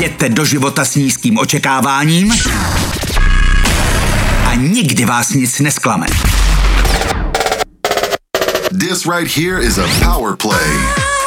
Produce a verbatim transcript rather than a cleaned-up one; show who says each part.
Speaker 1: Jděte do života s nízkým očekáváním a nikdy vás nic nesklame.
Speaker 2: This right here is a power play.